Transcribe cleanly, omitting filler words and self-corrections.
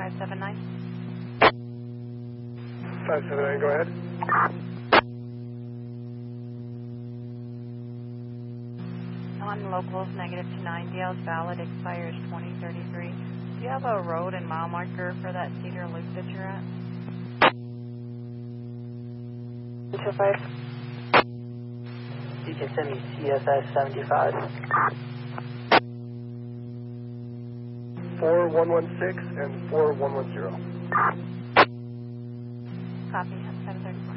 579. 579, go ahead. Non-locals, -29. DL is valid, expires 2033. Do you have a road and mile marker for that Cedar Loop that you're at? 25. You can send me CSS 75. 4116 and 4110. Copy, 734.